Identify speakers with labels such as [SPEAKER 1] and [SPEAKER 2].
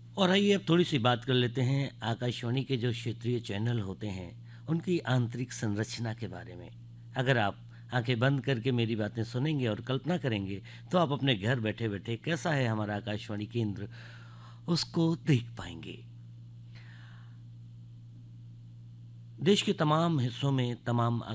[SPEAKER 1] और आइए अब थोड़ी-सी बात कर लेते हैं आकाशवाणी के जो क्षेत्रीय चैनल होते हैं, उनकी आंतरिक संरचना के बारे में। अगर आप आँखें बंद करके मेरी बातें सुनेंगे और कल्पना करेंगे, तो आप अपने घर बैठे-बैठे कैसा है हमारा आकाशवाणी केंद्र, उसको देख पाएँगे। देश के तमाम हिस्सों में तमाम